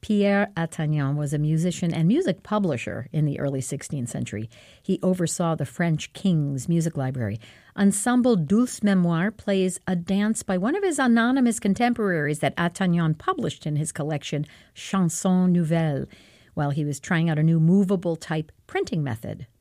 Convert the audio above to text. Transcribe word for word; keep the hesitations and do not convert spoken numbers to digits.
Pierre Attagnan was a musician and music publisher in the early sixteenth century. He oversaw the French king's music library. Ensemble Dulce Memoire plays a dance by one of his anonymous contemporaries that Attagnan published in his collection, Chansons Nouvelles, while he was trying out a new movable type printing method.